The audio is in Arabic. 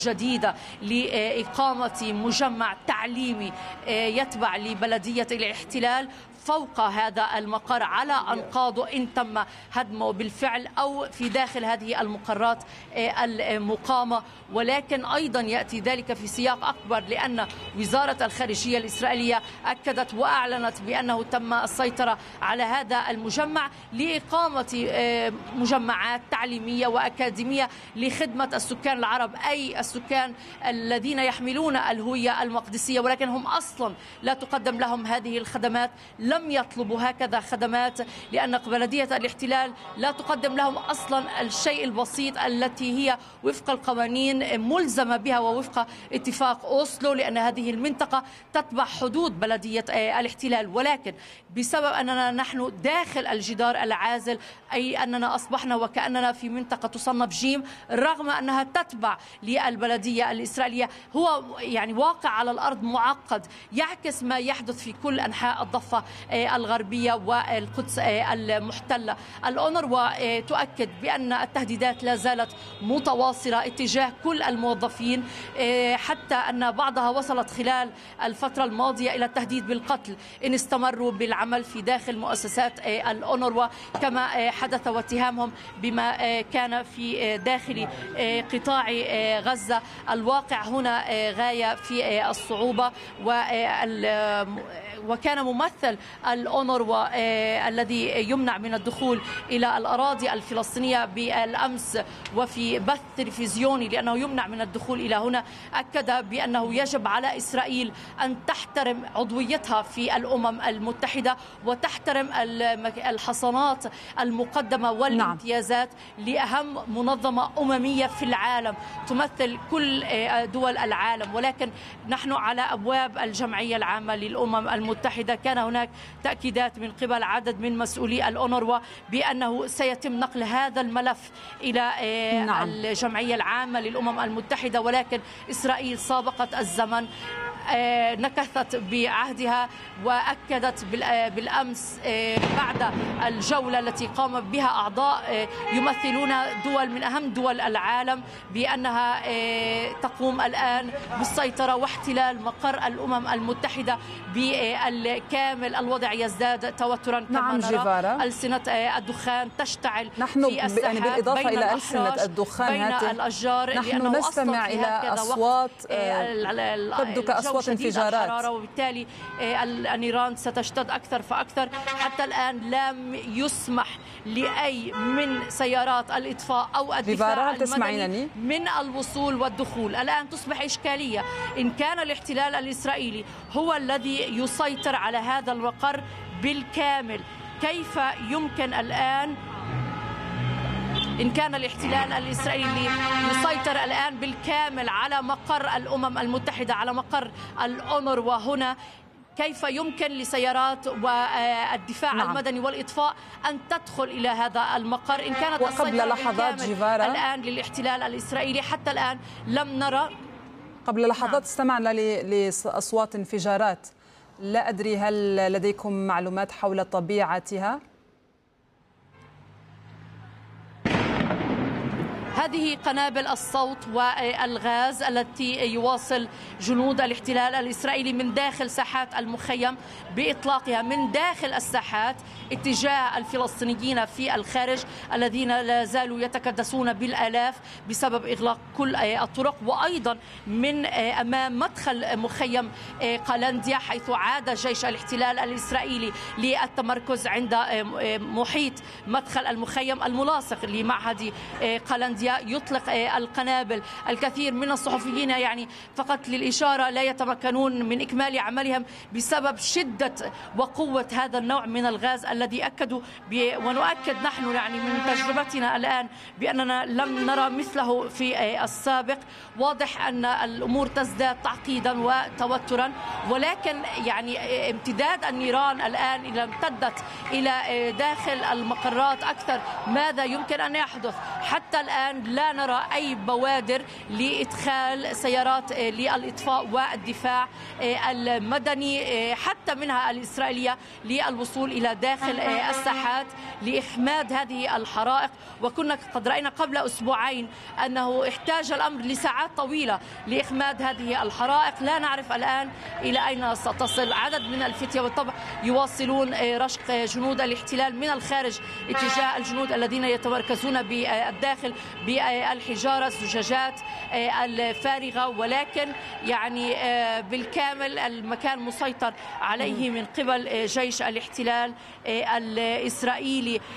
جديدة لإقامة مجمع تعليمي يتبع لبلدية الاحتلال فوق هذا المقر على أنقاضه إن تم هدمه بالفعل أو في داخل هذه المقرات المقامة. ولكن أيضا يأتي ذلك في سياق أكبر، لأن وزارة الخارجية الإسرائيلية أكدت وأعلنت بأنه تم السيطرة على هذا المجمع لإقامة مجمعات تعليمية وأكاديمية لخدمة السكان العرب، أي السكان الذين يحملون الهوية المقدسية ولكن هم أصلا لا تقدم لهم هذه الخدمات. لم يطلبوا هكذا خدمات لأن بلدية الاحتلال لا تقدم لهم أصلا الشيء البسيط التي هي وفق القوانين ملزمة بها ووفق اتفاق أوسلو، لأن هذه المنطقة تتبع حدود بلدية الاحتلال. ولكن بسبب أننا نحن داخل الجدار العازل، أي أننا أصبحنا وكأننا في منطقة تصنف جيم رغم أنها تتبع للبلدية الإسرائيلية، هو يعني واقع على الأرض معقد يعكس ما يحدث في كل أنحاء الضفة الغربية والقدس المحتلة. الأونروا تؤكد بأن التهديدات لا زالت متواصلة اتجاه كل الموظفين، حتى أن بعضها وصلت خلال الفترة الماضية إلى التهديد بالقتل إن استمروا بالعمل في داخل مؤسسات الأونروا، كما حدث واتهامهم بما كان في داخل قطاع غزة. الواقع هنا غاية في الصعوبة، وكان ممثل الأونروا الذي يمنع من الدخول إلى الأراضي الفلسطينية بالأمس وفي بث تلفزيوني لأنه يمنع من الدخول إلى هنا، أكد بأنه يجب على إسرائيل أن تحترم عضويتها في الأمم المتحدة وتحترم الحصانات المقدمة والامتيازات لأهم منظمة أممية في العالم تمثل كل دول العالم. ولكن نحن على أبواب الجمعية العامة للأمم المتحدة كان هناك تأكيدات من قبل عدد من مسؤولي الأونروا بأنه سيتم نقل هذا الملف إلى الجمعية العامة للأمم المتحدة، ولكن إسرائيل سابقت الزمن، نكثت بعهدها وأكدت بالأمس بعد الجولة التي قام بها أعضاء يمثلون دول من أهم دول العالم بأنها تقوم الآن بالسيطرة واحتلال مقر الأمم المتحدة بالكامل. الوضع يزداد توترا كما نرى ألسنة الدخان تشتعل في الساحات بالإضافة إلى ألسنة الدخان بين الأشجار، نحن نستمع إلى أصوات تبدو كأصوات انفجارات، وبالتالي النيران ستشتد أكثر فأكثر. حتى الآن لم يسمح لأي من سيارات الإطفاء أو الدفاع المدني من الوصول والدخول. الآن تصبح إشكالية إن كان الاحتلال الإسرائيلي هو الذي يسيطر على هذا المقر بالكامل، كيف يمكن الآن إن كان الاحتلال الإسرائيلي يسيطر الآن بالكامل على مقر الأمم المتحدة، على مقر الأونروا هنا، كيف يمكن لسيارات والدفاع المدني والإطفاء أن تدخل إلى هذا المقر إن كانت وقبل لحظات جيفارا الآن للاحتلال الإسرائيلي؟ حتى الآن لم نرى. قبل لحظات استمعنا لأصوات انفجارات، لا أدري هل لديكم معلومات حول طبيعتها؟ هذه قنابل الصوت والغاز التي يواصل جنود الاحتلال الإسرائيلي من داخل ساحات المخيم بإطلاقها من داخل الساحات اتجاه الفلسطينيين في الخارج الذين لا زالوا يتكدسون بالآلاف بسبب إغلاق كل الطرق، وأيضا من أمام مدخل مخيم قلنديا حيث عاد جيش الاحتلال الإسرائيلي للتمركز عند محيط مدخل المخيم الملاصق لمعهد قلنديا يطلق القنابل. الكثير من الصحفيين يعني فقط للإشارة لا يتمكنون من إكمال عملهم بسبب شدة وقوة هذا النوع من الغاز الذي أكدوا ونؤكد نحن يعني من تجربتنا الآن بأننا لم نرى مثله في السابق. واضح أن الأمور تزداد تعقيدا وتوترا، ولكن يعني امتداد النيران الآن إذا امتدت إلى داخل المقرات أكثر ماذا يمكن أن يحدث؟ حتى الآن لا نرى أي بوادر لإدخال سيارات للإطفاء والدفاع المدني حتى منها الإسرائيلية للوصول إلى داخل الساحات لإخماد هذه الحرائق. وكنا قد رأينا قبل أسبوعين أنه احتاج الأمر لساعات طويلة لإخماد هذه الحرائق. لا نعرف الآن إلى أين ستصل. عدد من الفتية بالطبع يواصلون رشق جنود الاحتلال من الخارج اتجاه الجنود الذين يتمركزون بالداخل بالحجارة الزجاجات الفارغة، ولكن يعني بالكامل المكان مسيطر عليه من قبل جيش الاحتلال الإسرائيلي.